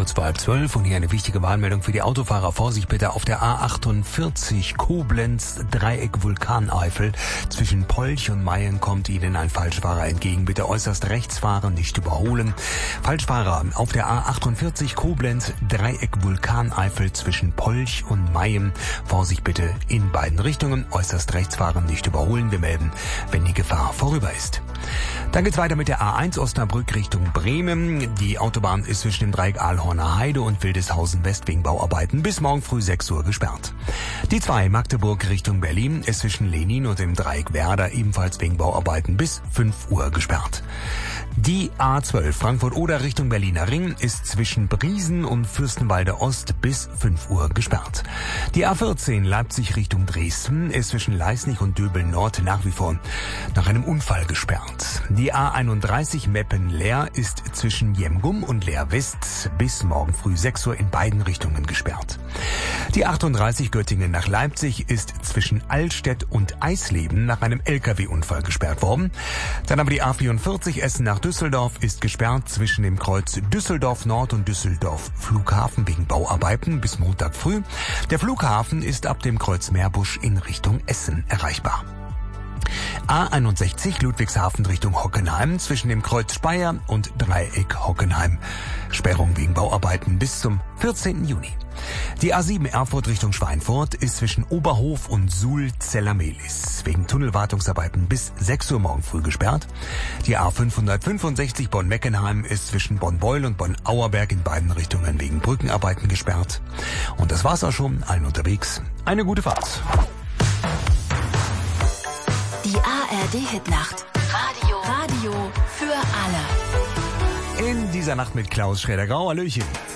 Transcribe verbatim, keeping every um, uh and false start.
kurz vor halb zwölf und hier eine wichtige Warnmeldung für die Autofahrer. Vorsicht bitte auf der A achtundvierzig Koblenz Dreieck Vulkaneifel. Zwischen Polch und Mayen kommt Ihnen ein Falschfahrer entgegen. Bitte äußerst rechts fahren, nicht überholen. Falschfahrer auf der A achtundvierzig Koblenz Dreieck Vulkaneifel zwischen Polch und Mayen. Vorsicht bitte in beiden Richtungen. Äußerst rechts fahren, nicht überholen. Wir melden, wenn die Gefahr vorüber ist. Dann geht's weiter mit der A eins Osnabrück Richtung Bremen. Die Autobahn ist zwischen dem Dreieck Aalhorner Heide und Wildeshausen West wegen Bauarbeiten bis morgen früh sechs Uhr gesperrt. Die zwei Magdeburg Richtung Berlin ist zwischen Lenin und dem Dreieck Werder ebenfalls wegen Bauarbeiten bis fünf Uhr gesperrt. Die A zwölf Frankfurt-Oder Richtung Berliner Ring ist zwischen Briesen und Fürstenwalde Ost bis fünf Uhr gesperrt. Die A vierzehn Leipzig Richtung Dresden ist zwischen Leisnig und Döbel Nord nach wie vor nach einem Unfall gesperrt. Die A einunddreißig Meppen-Leer ist zwischen Jemgum und Leer West bis morgen früh sechs Uhr in beiden Richtungen gesperrt. Die achtunddreißig Göttingen nach Leipzig ist zwischen Allstedt und Eisleben nach einem L K W-Unfall gesperrt worden. Dann aber die A vierundvierzig Essen nach Düsseldorf ist gesperrt zwischen dem Kreuz Düsseldorf Nord und Düsseldorf Flughafen wegen Bauarbeiten bis Montag früh. Der Flughafen ist ab dem Kreuz Meerbusch in Richtung Essen erreichbar. A einundsechzig Ludwigshafen Richtung Hockenheim zwischen dem Kreuz Speyer und Dreieck Hockenheim. Sperrung wegen Bauarbeiten bis zum vierzehnten Juni. Die A sieben Erfurt Richtung Schweinfurt ist zwischen Oberhof und Suhl-Zellermelis wegen Tunnelwartungsarbeiten bis sechs Uhr morgen früh gesperrt. Die A fünfhundertfünfundsechzig Bonn-Meckenheim ist zwischen Bonn-Beul und Bonn-Auerberg in beiden Richtungen wegen Brückenarbeiten gesperrt. Und das war's auch schon. Allen unterwegs eine gute Fahrt. Die A R D-Hitnacht. Radio. Radio für alle. In dieser Nacht mit Klaus Schrader-Grau. Hallöchen.